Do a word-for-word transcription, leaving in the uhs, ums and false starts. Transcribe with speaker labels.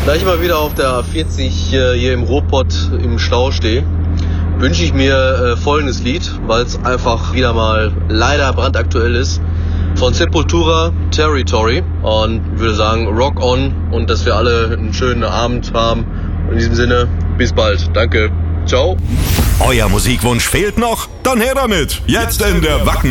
Speaker 1: Da ich mal wieder auf der A vierzig äh, hier im Ruhrpott im Stau stehe, wünsche ich mir äh, folgendes Lied, weil es einfach wieder mal leider brandaktuell ist. Von Sepultura, Territory. Und würde sagen, rock on und dass wir alle einen schönen Abend haben. In diesem Sinne, bis bald. Danke. Ciao.
Speaker 2: Euer Musikwunsch fehlt noch? Dann her damit. Jetzt in der Wacken